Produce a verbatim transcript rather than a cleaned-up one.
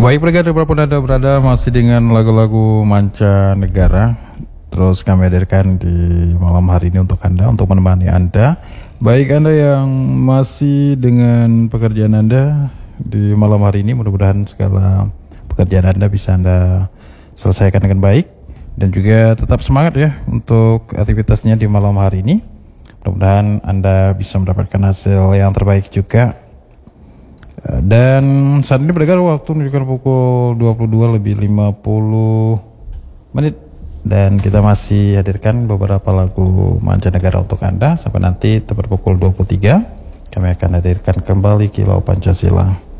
Baik pendengar dimanapun Anda berada, masih dengan lagu-lagu mancanegara. Terus kami hadirkan di malam hari ini untuk Anda, untuk menemani Anda. Baik Anda yang masih dengan pekerjaan Anda di malam hari ini, mudah-mudahan segala pekerjaan Anda bisa Anda selesaikan dengan baik. Dan juga tetap semangat ya untuk aktivitasnya di malam hari ini. Mudah-mudahan Anda bisa mendapatkan hasil yang terbaik juga. Dan saat ini berdekat waktu menunjukkan pukul dua puluh dua lebih lima puluh menit. Dan kita masih hadirkan beberapa lagu mancanegara untuk Anda. Sampai nanti tepat pukul dua puluh tiga kami akan hadirkan kembali Kilau Pancasila.